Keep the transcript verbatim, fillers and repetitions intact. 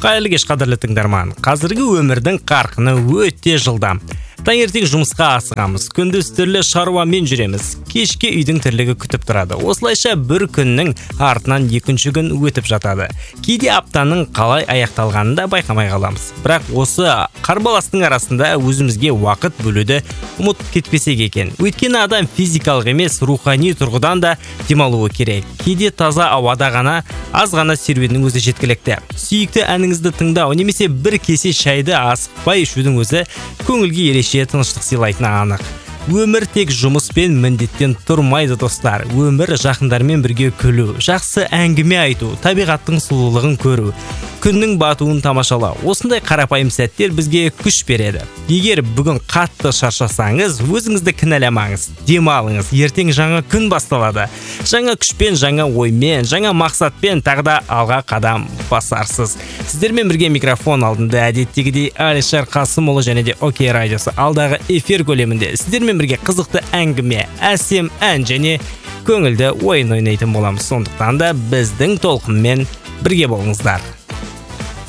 Қайырлы кеш қадірлі тыңдарман. Қазіргі өмірдің қарқыны өте жылдам. Таңертең жұмысқа асығамыз, күндіз түрлі шаруамен жүреміз, кешке үйдің тірлігі күтіп тұрады. Осылайша бір күннің артынан екінші күн өтіп жатады. Кейде аптаның қалай аяқталғанын да байқамай қаламыз. Бірақ осы қарбаластың арасында өзімізге уақыт бөлуді ұмытып кетпесек екен. Өйткені адам физикалық емес, рухани тұрғыдан да демалуы керек. Кейде таза ауада ғана, аз ғана серуеннің өзі жеткілікті. Сүйікті әніңізді тыңдау немесе бір кесе шайды асықпай ішудің өзі көңілге ерекше тыныштық сыйлайтыны анық. Өмір тек жұмыс пен міндеттен тұрмайды, достар. Өмір жақындармен бірге күлу, жақсы әңгіме айту, табиғаттың сұлулығын көру, күннің батуын тамашалау. Осындай қарапайым сәттер бізге күш береді. Егер бүгін қатты шаршасаңыз, өзіңізді кінәламаңыз, демалыңыз. Ертең жаңа күн басталады. Жаңа күшпен, жаңа оймен, жаңа мақсатпен тағы да алға қадам басарсыз. Сіздермен бірге микрофон алдында әдеттегідей Алишер Қасымұлы және де Окей радиосы алдағы эфир көлемінде сіздермен бірге қызықты әңгіме, әсем ән және көңілді ойын ойнайтын боламыз. Сондықтан да біздің толқынмен бірге болыңыздар.